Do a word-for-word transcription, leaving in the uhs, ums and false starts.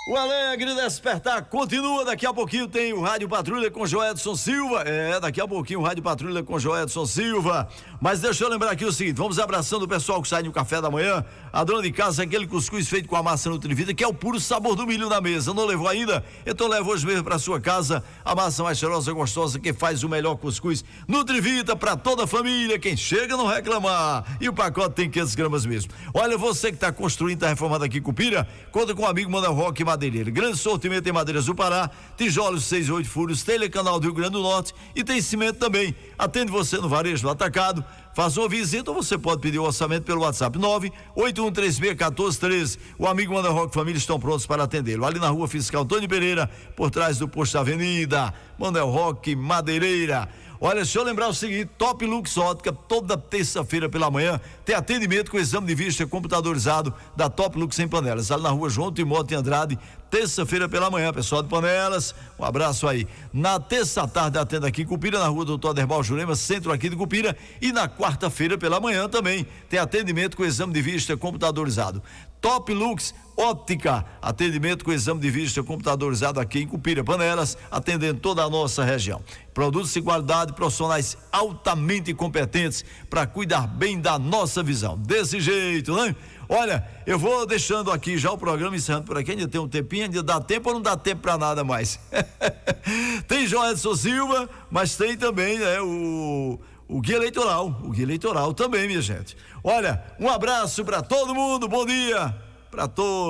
O Alegre Despertar continua, daqui a pouquinho tem o Rádio Patrulha com Joedson Silva, é, daqui a pouquinho o Rádio Patrulha com Joedson Silva, mas deixa eu lembrar aqui o seguinte, vamos abraçando o pessoal que sai no café da manhã, a dona de casa, aquele cuscuz feito com a massa Nutrivita, que é o puro sabor do milho na mesa, não levou ainda? Então leva hoje mesmo pra sua casa, a massa mais cheirosa, gostosa, que faz o melhor cuscuz Nutrivita pra toda a família, quem chega não reclamar, e o pacote tem quinhentas gramas mesmo. Olha, você que tá construindo, tá reformado aqui em Cupira, conta com o amigo Manuel Roque Madeireira, grande sortimento em madeiras do Pará, tijolos seis e oito furos, telha canal do Rio Grande do Norte e tem cimento também. Atende você no varejo, no atacado, faça uma visita ou você pode pedir o orçamento pelo WhatsApp nove oito um três seis um quatro um três. O amigo Manuel Roque Família estão prontos para atendê-lo. Ali na Rua Fiscal Antônio Pereira, por trás do posto da Avenida, Manuel Roque Madeireira. Olha, deixa eu lembrar o seguinte, Top Lux Ótica, toda terça-feira pela manhã, tem atendimento com exame de vista computadorizado da Top Lux em Panelas, ali na Rua João Timóteo Andrade, terça-feira pela manhã, pessoal de Panelas, um abraço aí. Na terça tarde atende aqui em Cupira, na Rua Doutor Aderbal Jurema, centro aqui de Cupira, e na quarta-feira pela manhã também tem atendimento com exame de vista computadorizado. Top Lux Óptica, atendimento com exame de vista computadorizado aqui em Cupira, Panelas, atendendo toda a nossa região. Produtos de qualidade, profissionais altamente competentes para cuidar bem da nossa visão. Desse jeito, né? Olha, eu vou deixando aqui já o programa, encerrando por aqui, ainda tem um tempinho, ainda dá tempo ou não dá tempo para nada mais? Tem Joedson Silva, mas tem também, né, o O guia eleitoral, o guia eleitoral também, minha gente. Olha, um abraço para todo mundo, bom dia para todos.